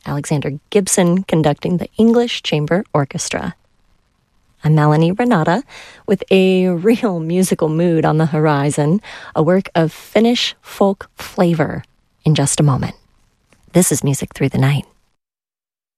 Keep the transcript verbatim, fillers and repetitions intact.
Alexander Gibson conducting the English Chamber Orchestra. I'm Melanie Renata with a real musical mood on the horizon, a work of Finnish folk flavor in just a moment. This is Music Through the Night.